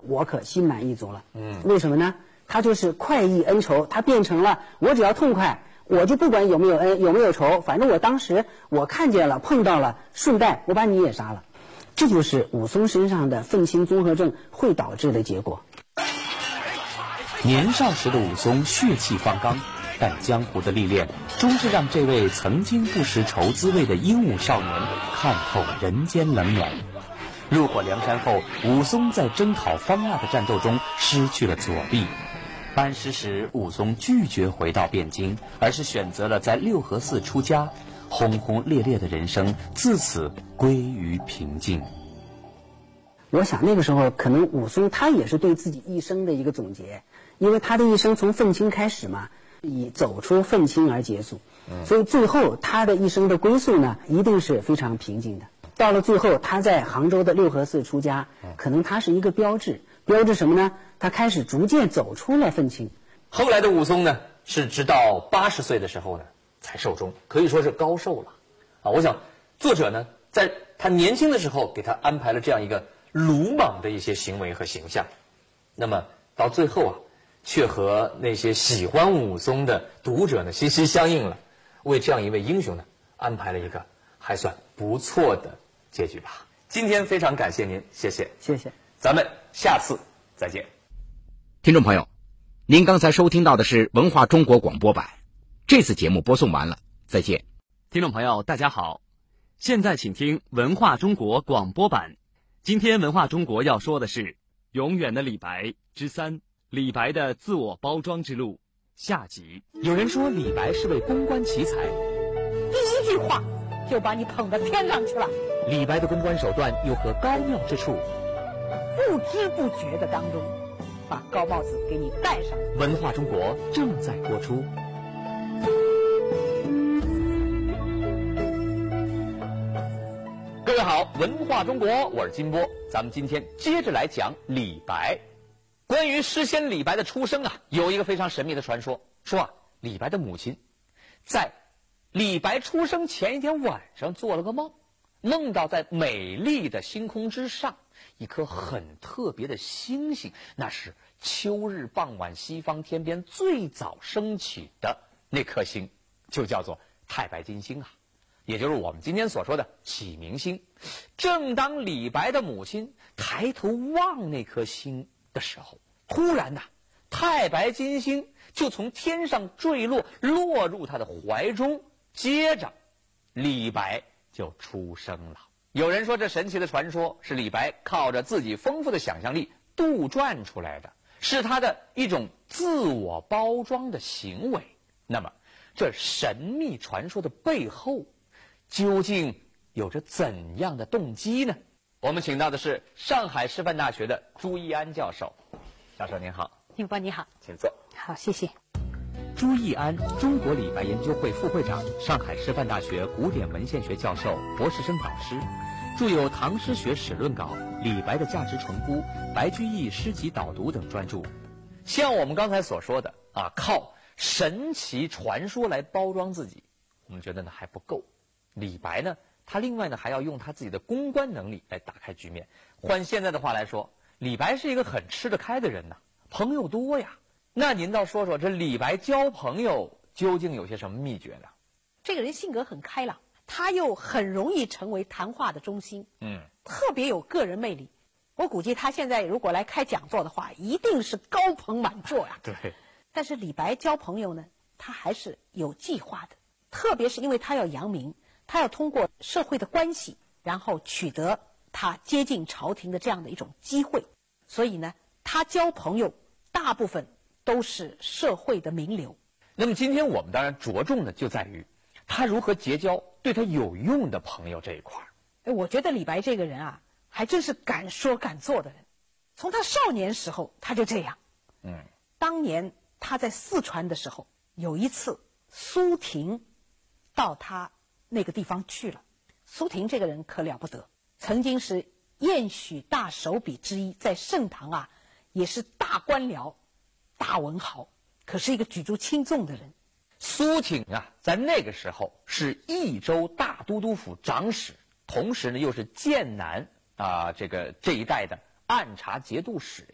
我可心满意足了。为什么呢？他就是快意恩仇，他变成了我只要痛快，我就不管有没有恩有没有仇，反正我当时我看见了碰到了，顺带我把你也杀了。这就是武松身上的愤青综合症会导致的结果。 年少时的武松血气方刚，但江湖的历练终是让这位曾经不识愁滋味的英武少年看透人间冷暖。入伙梁山后，武松在征讨方腊的战斗中失去了左臂。班师时，武松拒绝回到汴京，而是选择了在六合寺出家，轰轰烈烈的人生自此归于平静。 我想那个时候可能武松他也是对自己一生的一个总结，因为他的一生从愤青开始嘛，以走出愤青而结束，所以最后他的一生的归宿呢，一定是非常平静的。到了最后，他在杭州的六合寺出家，可能他是一个标志什么呢？他开始逐渐走出了愤青。 后来的武松呢，是直到80岁的时候呢才寿终，可以说是高寿了啊！我想作者呢，在他年轻的时候给他安排了这样一个鲁莽的一些行为和形象，那么到最后啊，却和那些喜欢武松的读者呢息息相应了，为这样一位英雄呢安排了一个还算不错的结局吧。今天非常感谢您，谢谢， 谢谢， 咱们下次再见。 听众朋友，您刚才收听到的是文化中国广播版，这次节目播送完了，再见。 听众朋友，大家好，现在请听文化中国广播版。今天文化中国要说的是《永远的李白之3：李白的自我包装之路》下集。有人说李白是位公关奇才， 第一句话就把你捧到天上去了。 李白的公关手段有何高妙之处？ 不知不觉的当中，把高帽子给你戴上。 文化中国正在播出。 各位好，文化中国，我是金波，咱们今天接着来讲李白。关于诗仙李白的出生啊，有一个非常神秘的传说，说啊，李白的母亲在李白出生前一天晚上做了个梦，梦到在美丽的星空之上，一颗很特别的星星，那是秋日傍晚西方天边最早升起的那颗星，就叫做太白金星啊，也就是我们今天所说的启明星。正当李白的母亲抬头望那颗星的时候，突然呐，太白金星就从天上坠落，落入他的怀中，接着李白就出生了。有人说这神奇的传说是李白靠着自己丰富的想象力杜撰出来的，是他的一种自我包装的行为。那么这神秘传说的背后究竟有着怎样的动机呢？我们请到的是上海师范大学的朱一安教授。教授您好。 金波你好。 请坐。 好，谢谢。 朱一安，中国李白研究会副会长，上海师范大学古典文献学教授、博士生导师，著有《唐诗学史论稿》《李白的价值重估》《白居易诗集导读》等专著。 像我们刚才所说的啊，靠神奇传说来包装自己，我们觉得呢还不够。李白呢，他另外呢还要用他自己的公关能力来打开局面。换现在的话来说，李白是一个很吃得开的人呐，朋友多呀。那您倒说说，这李白交朋友究竟有些什么秘诀呢？ 这个人性格很开朗，他又很容易成为谈话的中心，特别有个人魅力。我估计他现在如果来开讲座的话，一定是高朋满座呀。 对。 但是李白交朋友呢，他还是有计划的，特别是因为他要扬名，他要通过社会的关系，然后取得他接近朝廷的这样的一种机会。所以呢，他交朋友大部分都是社会的名流。 那么今天我们当然着重的就在于他如何结交对他有用的朋友这一块。 我觉得李白这个人啊，还真是敢说敢做的人。从他少年时候他就这样。当年他在四川的时候，有一次苏婷到他那个地方去了。苏婷这个人可了不得，曾经是宴许大手笔之一，在盛唐啊也是大官僚大文豪，可是一个举足轻重的人。 苏挺啊，在那个时候是益州大都督府长史，同时呢又是剑南这一带的按察节度使